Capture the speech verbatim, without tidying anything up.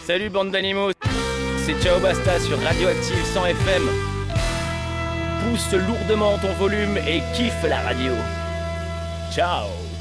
Salut bande d'animaux, c'est Ciao Basta sur Radioactive cent F M. Pousse lourdement ton volume et kiffe la radio. Ciao.